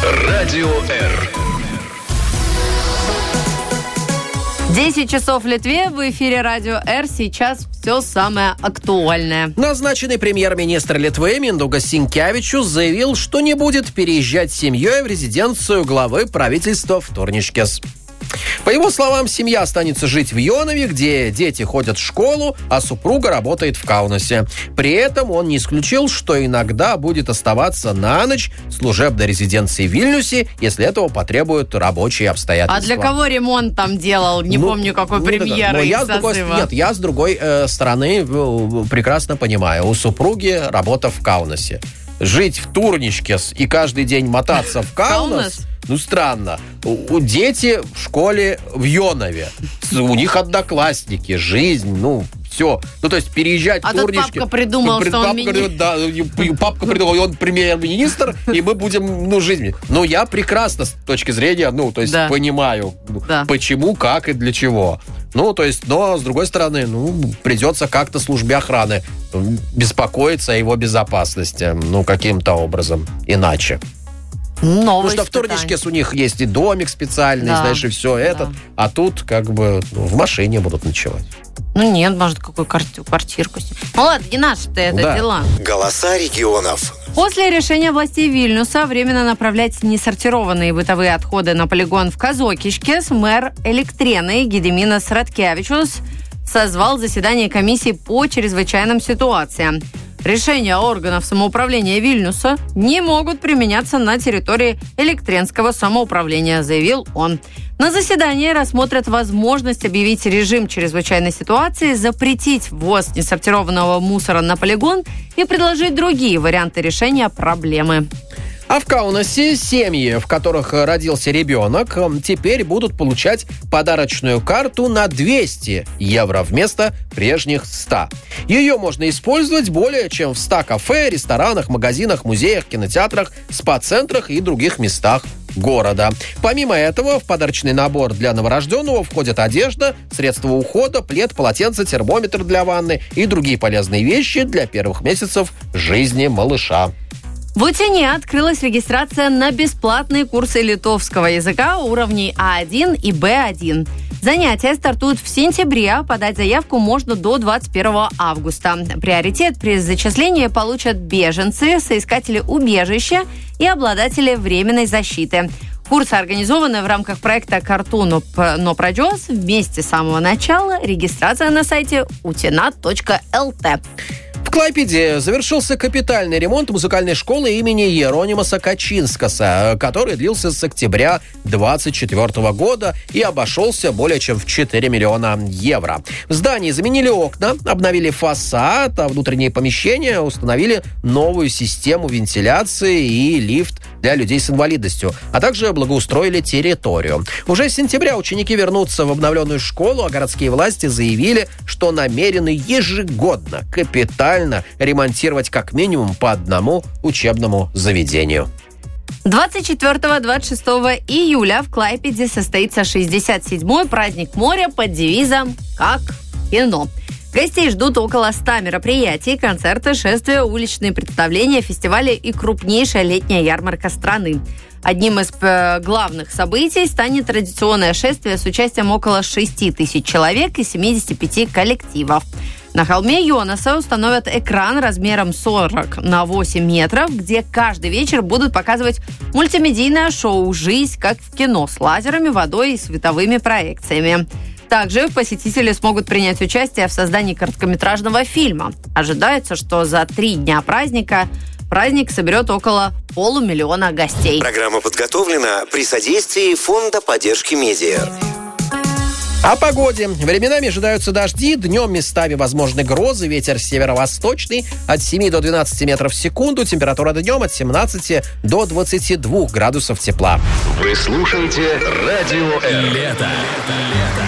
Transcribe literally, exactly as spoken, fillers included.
Радио Р. десять часов в Литве, в эфире Радио Р. Сейчас все самое актуальное. Назначенный премьер-министр Литвы Миндаугас Синкевичус заявил, что не будет переезжать с семьей в резиденцию главы правительства в Турнишкес. По его словам, семья останется жить в Йонаве, где дети ходят в школу, а супруга работает в Каунасе. При этом он не исключил, что иногда будет оставаться на ночь в служебной резиденции в Вильнюсе, если этого потребуют рабочие обстоятельства. А для кого ремонт там делал? Не ну, помню, какой ну, премьер но из я с другой, созыва. Нет, я с другой э, стороны э, прекрасно понимаю. У супруги работа в Каунасе. Жить в Турнишкес и каждый день мотаться в Каунас... Ну, странно. У, у дети в школе в Йонове. У них одноклассники, жизнь, ну, все. Ну, то есть переезжать а в Турнишкес... А папка придумал, что он мини... Да, папка придумал, он премьер-министр, и мы будем, ну, жизнь. Ну, я прекрасно с точки зрения, ну, то есть да. понимаю, да. почему, как и для чего. Ну, то есть, но, с другой стороны, ну, придется как-то службе охраны беспокоиться о его безопасности, ну, каким-то образом, иначе. Новый Потому что в Турнишкес у них есть и домик специальный, да. знаешь, и все да. это. А тут как бы ну, в машине будут ночевать. Ну нет, может, какую квартирку. Ну ладно, не наши-то это да. дела. Голоса регионов. После решения властей Вильнюса временно направлять несортированные бытовые отходы на полигон в Казокишкес, мэр Электрены Гедиминас Радкевичус созвал заседание комиссии по чрезвычайным ситуациям. Решения органов самоуправления Вильнюса не могут применяться на территории Электренского самоуправления, заявил он. На заседании рассмотрят возможность объявить режим чрезвычайной ситуации, запретить ввоз несортированного мусора на полигон и предложить другие варианты решения проблемы. А в Каунасе семьи, в которых родился ребенок, теперь будут получать подарочную карту на двести евро вместо прежних ста. Ее можно использовать более чем в ста кафе, ресторанах, магазинах, музеях, кинотеатрах, спа-центрах и других местах города. Помимо этого, в подарочный набор для новорожденного входят одежда, средства ухода, плед, полотенце, термометр для ванны и другие полезные вещи для первых месяцев жизни малыша. В Утене открылась регистрация на бесплатные курсы литовского языка уровней А один и Бэ один. Занятия стартуют в сентябре, подать заявку можно до двадцать первого августа. Приоритет при зачислении получат беженцы, соискатели убежища и обладатели временной защиты. Курсы организованы в рамках проекта «Карту но пройдёс» вместе с самого начала. Регистрация на сайте утена точка эл тэ. В Клайпеде завершился капитальный ремонт музыкальной школы имени Еронимаса Качинскаса, который длился с октября двадцать четвёртого года и обошелся более чем в четыре миллиона евро. В здании заменили окна, обновили фасад, а внутренние помещения установили новую систему вентиляции и лифт для людей с инвалидностью, а также благоустроили территорию. Уже с сентября ученики вернутся в обновленную школу, а городские власти заявили, что намерены ежегодно капитально ремонтировать как минимум по одному учебному заведению. двадцать четвёртого - двадцать шестого июля в Клайпеде состоится шестьдесят седьмой праздник моря под девизом «Как кино». Гостей ждут около ста мероприятий, концерты, шествия, уличные представления, фестивали и крупнейшая летняя ярмарка страны. Одним из главных событий станет традиционное шествие с участием около шести тысяч человек и семидесяти пяти коллективов. На холме Йонаса установят экран размером сорок на восемь метров, где каждый вечер будут показывать мультимедийное шоу «Жизнь как в кино» с лазерами, водой и световыми проекциями. Также посетители смогут принять участие в создании короткометражного фильма. Ожидается, что за три дня праздника праздник соберет около полумиллиона гостей. Программа подготовлена при содействии Фонда поддержки медиа. О погоде. Временами ожидаются дожди, днем местами возможны грозы, ветер северо-восточный от семи до двенадцати метров в секунду, температура днем от семнадцати до двадцати двух градусов тепла. Вы слушаете Радио Р. Лето.